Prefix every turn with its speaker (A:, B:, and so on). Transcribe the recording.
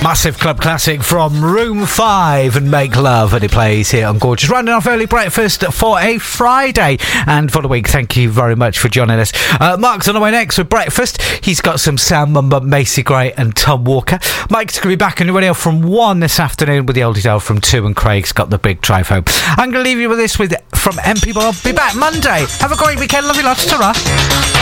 A: Massive club classic from Room 5 and Make Love, and it plays here on Gorgeous. Rounding off early breakfast for a Friday and for the week. Thank you very much for joining us. Mark's on the way next with breakfast. He's got some Sam Mumba, Macy Gray and Tom Walker. Mike's going to be back on the radio from 1 this afternoon with the Oldies Hour from 2, and Craig's got the big drive home. I'm going to leave you with this from MP Bob. Be back Monday. Have a great weekend. Love you lots. Ta-ra.